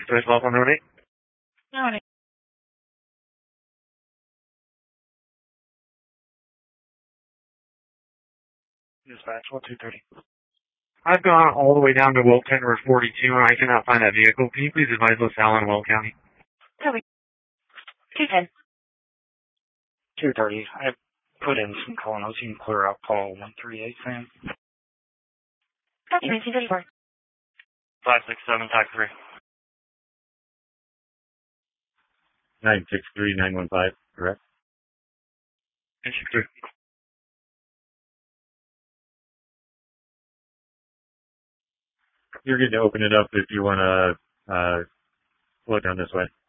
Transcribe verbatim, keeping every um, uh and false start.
Dispatch twelve one eight. No, Dispatch one two thirty. I've gone all the way down to Will County Road forty-two and I cannot find that vehicle. Can you please advise LaSalle and Will County? Copy. two ten. two thirty. I put in some call notes. You can clear out call one three eight, Sam. Copy, nineteen thirty-four. five six seven, tax three. nine six three nine one five, correct? Issue two. You're good to open it up if you want to uh, flow down this way.